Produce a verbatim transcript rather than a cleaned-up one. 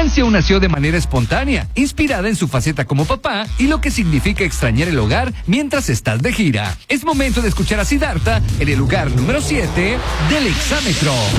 canción nació de manera espontánea, inspirada en su faceta como papá y lo que significa extrañar el hogar mientras estás de gira. Es momento de escuchar a Siddhartha en el lugar número siete del Exámetro.